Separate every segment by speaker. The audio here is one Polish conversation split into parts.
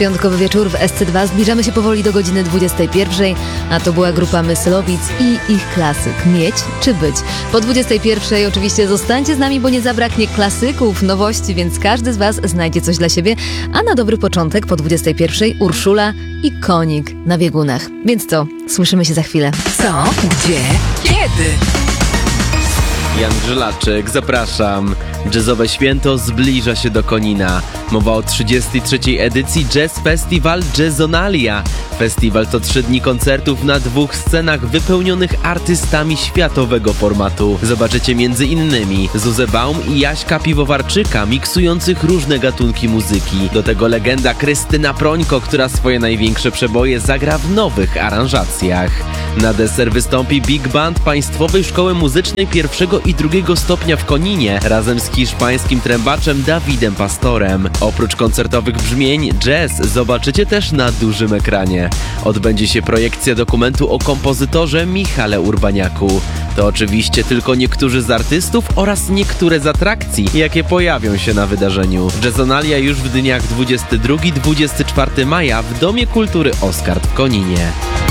Speaker 1: Piątkowy wieczór w SC2. Zbliżamy się powoli do godziny 21, a to była grupa Myslowic i ich klasyk Mieć czy Być. Po 21 oczywiście zostańcie z nami, bo nie zabraknie klasyków, nowości, więc każdy z Was znajdzie coś dla siebie. A na dobry początek po 21 Urszula i Konik na biegunach. Więc co? Słyszymy się za chwilę.
Speaker 2: Co? Gdzie? Kiedy?
Speaker 3: Jan Żelaczek, zapraszam. Jazzowe święto zbliża się do Konina. Mowa o 33. edycji Jazz Festival Jazzonalia. Festiwal to 3 dni koncertów na 2 scenach wypełnionych artystami światowego formatu. Zobaczycie m.in. Zuzę Baum i Jaśka Piwowarczyka miksujących różne gatunki muzyki. Do tego legenda Krystyna Prońko, która swoje największe przeboje zagra w nowych aranżacjach. Na deser wystąpi Big Band Państwowej Szkoły Muzycznej pierwszego i drugiego stopnia w Koninie razem z hiszpańskim trębaczem Davidem Pastorem. Oprócz koncertowych brzmień, jazz zobaczycie też na dużym ekranie. Odbędzie się projekcja dokumentu o kompozytorze Michale Urbaniaku. To oczywiście tylko niektórzy z artystów oraz niektóre z atrakcji, jakie pojawią się na wydarzeniu. Jazzonalia już w dniach 22-24 maja w Domie Kultury Oskard w Koninie.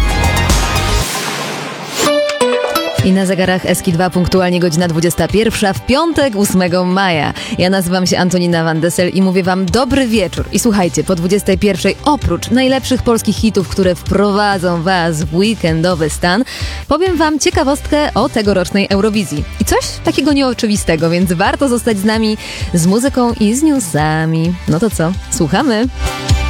Speaker 1: I na zegarach SK2 punktualnie godzina 21 w piątek 8 maja. Ja nazywam się Antonina Van Dessel i mówię Wam dobry wieczór. I słuchajcie, po 21 oprócz najlepszych polskich hitów, które wprowadzą Was w weekendowy stan, powiem Wam ciekawostkę o tegorocznej Eurowizji. I coś takiego nieoczywistego, więc warto zostać z nami, z muzyką i z newsami. No to co? Słuchamy!